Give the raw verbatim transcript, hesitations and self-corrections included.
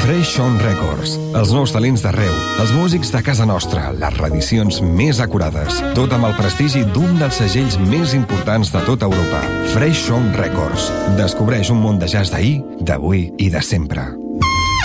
Fresh On Records. Els nous talents d'arreu, els músics de casa nostra, les reedicions més acurades, tot amb el prestigi d'un dels segells més importants de tota Europa. Fresh On Records. Descobreix un món de jazz d'ahir, d'avui i de sempre.